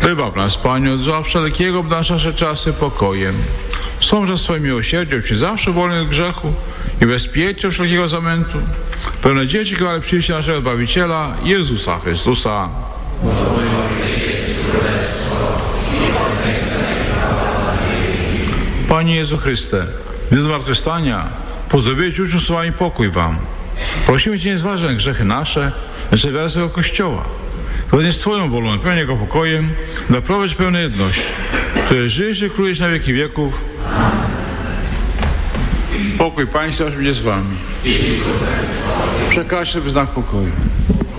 Wybaw nas, Panie, od zła wszelkiego, obdarz nasze czasy pokojem. Wspomrze swoim miłosierdziem Ci zawsze wolny od grzechu i bezpiecznie wszelkiego zamętu. Pełne dzieci, chwale przyjścia naszego Zbawiciela, Jezusa Chrystusa. Panie Jezu Chryste, w dniu zmartwychwstania pozdrowiłeś uczniów słowami pokój Wam. Prosimy Cię, nie zważaj na grzechy nasze, lecz wiarę swego Kościoła. Zgodnie z Twoją wolą, napełniaj Jego pokojem, doprowadź pełnej jedności, które żyjesz i królujesz na wieki wieków. Pokój Państwa będzie z Wami. Przekażcie sobie znak pokoju.